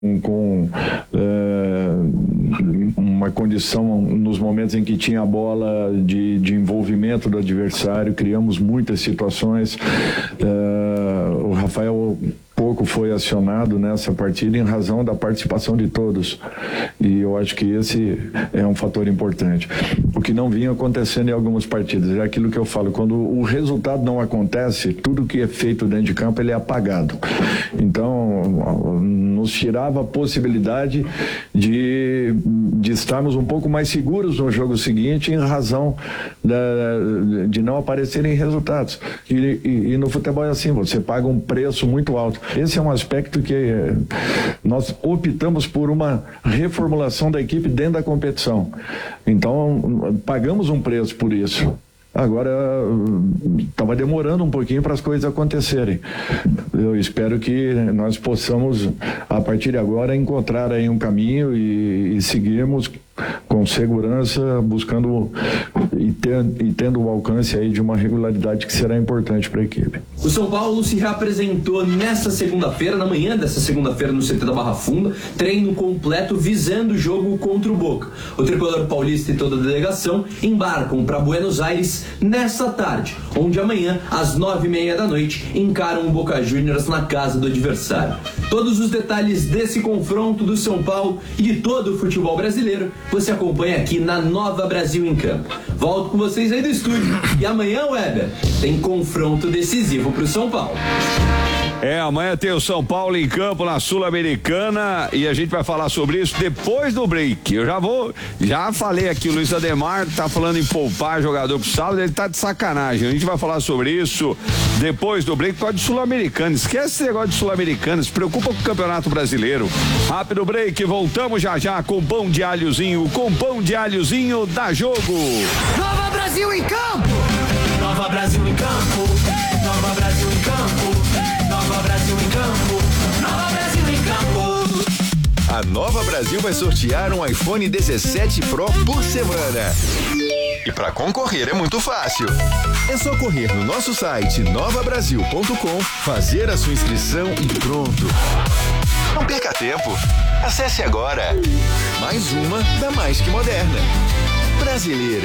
com uma condição nos momentos em que tinha a bola de envolvimento do adversário, criamos muitas situações. O Rafael pouco foi acionado nessa partida em razão da participação de todos, e eu acho que esse é um fator importante. O que não vinha acontecendo em algumas partidas é aquilo que eu falo: quando o resultado não acontece, tudo que é feito dentro de campo ele é apagado. Então nos tirava a possibilidade de estarmos um pouco mais seguros no jogo seguinte em razão de não aparecerem resultados, e no futebol é assim, você paga um preço muito alto. Esse é um aspecto que nós optamos por uma reformulação da equipe dentro da competição. Então, pagamos um preço por isso. Agora, estava demorando um pouquinho para as coisas acontecerem. Eu espero que nós possamos, a partir de agora, encontrar aí um caminho e seguirmos com segurança, buscando e tendo o alcance aí de uma regularidade que será importante para a equipe. O São Paulo se reapresentou nesta segunda-feira, na manhã dessa segunda-feira, no CT da Barra Funda, treino completo visando o jogo contra o Boca. O tricolor paulista e toda a delegação embarcam para Buenos Aires nesta tarde, onde amanhã, às 9h30 da noite, encaram o Boca Juniors na casa do adversário. Todos os detalhes desse confronto do São Paulo e de todo o futebol brasileiro você acompanha aqui na Nova Brasil em Campo. Volto com vocês aí do estúdio. E amanhã, Weber, tem confronto decisivo pro São Paulo. Amanhã tem o São Paulo em campo na Sul-Americana e a gente vai falar sobre isso depois do break. Eu já falei aqui, o Luiz Ademar tá falando em poupar jogador pro sábado, ele tá de sacanagem. A gente vai falar sobre isso depois do break, por causa de Sul-Americana. Esquece esse negócio de Sul-Americana, se preocupa com o Campeonato Brasileiro. Rápido break, voltamos já com pão de alhozinho, dá jogo. Nova Brasil em campo! Nova Brasil em campo! Nova Brasil em campo! Nova Brasil em campo, Nova Brasil em campo. A Nova Brasil vai sortear um iPhone 17 Pro por semana. E para concorrer é muito fácil. É só correr no nosso site novabrasil.com, fazer a sua inscrição e pronto. Não perca tempo. Acesse agora. Mais uma da Mais Que Moderna. Brasileira.